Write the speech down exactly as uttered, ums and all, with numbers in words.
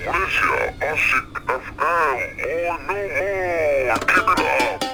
Malaysia, Ashik F M, more no more. Keep it up.